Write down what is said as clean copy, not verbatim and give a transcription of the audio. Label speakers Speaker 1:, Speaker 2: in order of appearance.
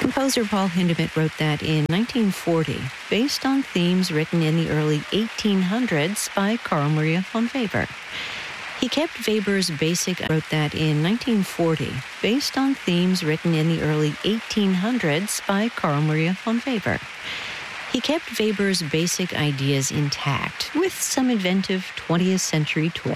Speaker 1: Composer Paul Hindemith wrote that in 1940, based on themes written in the early 1800s by Carl Maria von Weber. He kept Weber's basic wrote that in 1940, based on themes written in the early 1800s by Carl Maria von Weber. He kept Weber's basic ideas intact with some inventive 20th century twists.